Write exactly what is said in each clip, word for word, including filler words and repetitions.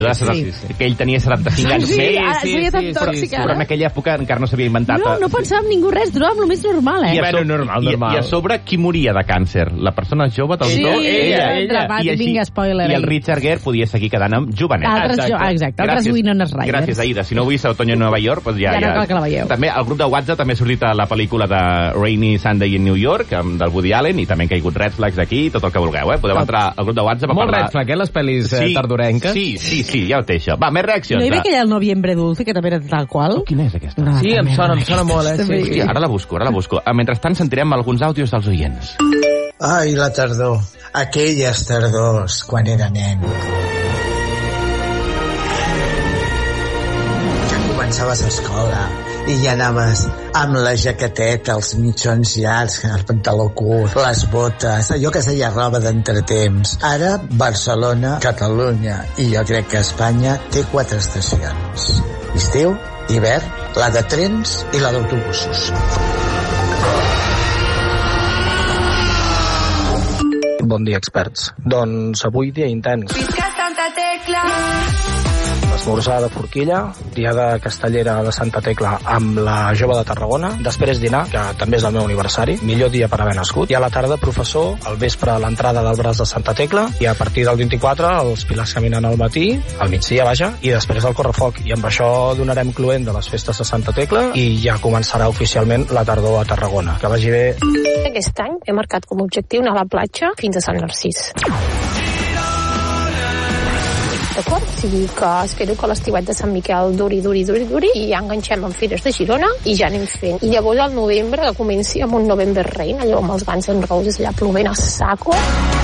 Sí, sí. Que ell tenia setanta-cinc anys. Sí, sí, sí, sí, sí, sí, tòxic, però, però en aquella època encara no s'havia inventat. No, no pensava en ningú res, trobàvem el més normal, eh? I a, Bueno, normal, normal. I, I a sobre, qui moria de càncer? La persona jove del Sí, tot? ella, ella. I, així, vinga, spoiler. I el Richard Gere podia seguir quedant amb jovenet. Altres, exacte, exacte altres Winona Ryder. Gràcies, Aida. Si no ho vist a Otoño en Nova York, doncs ja... Ja no cal que la veieu. També el grup de WhatsApp també ha sortit a la pel·lícula de Rainy Sunday in New York, amb, del Woody Allen, i també han caigut red flags aquí, tot el que vulgueu, eh? Podeu entrar al grup de WhatsApp a Molt parlar... red flag, eh, les pel·lis sí, tardorenques. Sí, sí, sí, ja ho té, això. Va, més reaccions. No hi ve aquella del Noviembre Dulce, que també era tal qual? Oh, quina és aquesta? No, Sí, em sona, em sona molt, eh? Sí, Sí, ara la busco, ara la busco. Mentrestant sentirem alguns àudios dels oients. Ai, la tardor. Aquelles tardors, quan era nen. Ja començaves a escola i ja anaves amb la jaqueteta, els mitjons llargs, el pantaló curt, les botes, allò que es deia roba d'entretemps. Ara, Barcelona, Catalunya i jo crec que Espanya té quatre estacions. Estiu, hivern, la de trens i la d'autobusos. Bon dia, experts. Doncs avui dia intens. Esmorzar de forquilla, dia de castellera de Santa Tecla amb la jove de Tarragona, després dinar, que també és el meu aniversari, millor dia per haver nascut, i a la tarda professor, al vespre l'entrada del braç de Santa Tecla, i a partir del vint-i-quatre els pilars caminant al matí, al migdia, vaja, i després el correfoc, i amb això donarem cluent de les festes de Santa Tecla i ja començarà oficialment la tardor a Tarragona. Que vagi bé. Aquest any he marcat com a objectiu anar a la platja fins a Sant Narcís. D'acord? O sigui que espero que l'estiuet de Sant Miquel duri, duri, duri, duri, i ja enganxem amb Fires de Girona i ja anem fent. I llavors al novembre, que comenci amb un November Rain, allò amb els Guns N' Roses allà plovent a saco.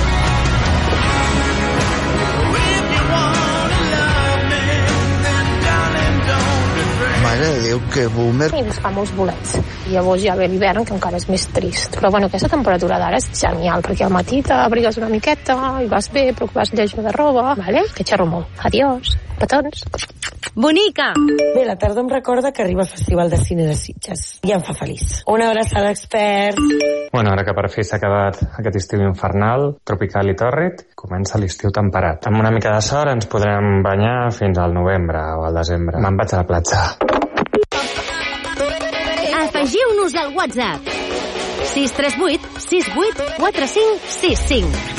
Mare de Déu, que boomer. I buscar molts bolets. I llavors ja ve l'hivern, que encara és més trist. Però bueno, aquesta temperatura d'ara és genial, perquè al matí t'abrigues una miqueta i vas bé, però vas lleig de roba, vale? Que xerro molt. Adiós, petons. Bonica! Bé, la tarda em recorda que arriba el Festival de Cine de Sitges. I em fa feliç. Una abraçada, experts. Bueno, ara que per fi s'ha acabat aquest estiu infernal, tropical i tòrrid, comença l'estiu temperat. Amb una mica de sort ens podrem banyar fins al novembre o al desembre. Me'n vaig a la platja. Afegiu-nos al WhatsApp sis tres vuit sis vuit quatre cinc sis cinc.